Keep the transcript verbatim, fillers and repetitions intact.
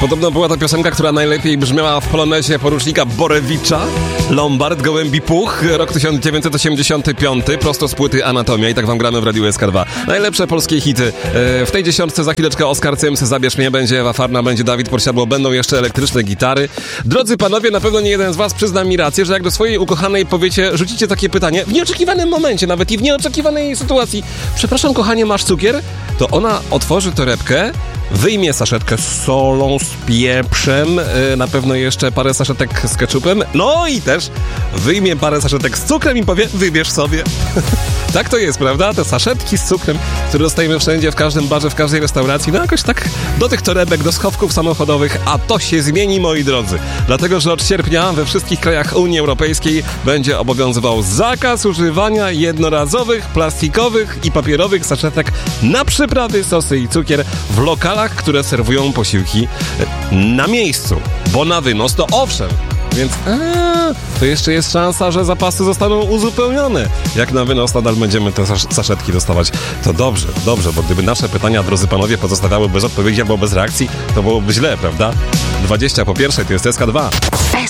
Podobno była to piosenka, która najlepiej brzmiała w polonezie porucznika Borewicza. Lombard, Gołębi Puch, rok tysiąc dziewięćset osiemdziesiąty piąty, prosto z płyty Anatomia i tak wam gramy w Radiu S K dwa. Najlepsze polskie hity. W tej dziesiątce za chwileczkę Oskar Cyms, Zabierz mnie, będzie Ewa Farna, będzie Dawid Podsiadło, będą jeszcze elektryczne gitary. Drodzy panowie, na pewno nie jeden z was przyzna mi rację, że jak do swojej ukochanej powiecie, rzucicie takie pytanie w nieoczekiwanym momencie, nawet i w nieoczekiwanej sytuacji. Przepraszam, kochanie, masz cukier? To ona otworzy torebkę, wyjmie saszetkę z solą, z pieprzem, yy, na pewno jeszcze parę saszetek z ketchupem, no i też wyjmie parę saszetek z cukrem i powie, wybierz sobie. Tak to jest, prawda? Te saszetki z cukrem, które dostajemy wszędzie, w każdym barze, w każdej restauracji, no jakoś tak do tych torebek, do schowków samochodowych, a to się zmieni, moi drodzy. Dlatego, że od sierpnia we wszystkich krajach Unii Europejskiej będzie obowiązywał zakaz używania jednorazowych, plastikowych i papierowych saszetek na przyprawy, sosy i cukier w lokalach, które serwują posiłki na miejscu. Bo na wynos to owszem. Więc aaa, to jeszcze jest szansa, że zapasy zostaną uzupełnione. Jak na wynos nadal będziemy te sas- saszetki dostawać, to dobrze, dobrze, bo gdyby nasze pytania, drodzy panowie, pozostawały bez odpowiedzi albo bez reakcji, to byłoby źle, prawda? dwadzieścia po pierwszej to jest S K dwa.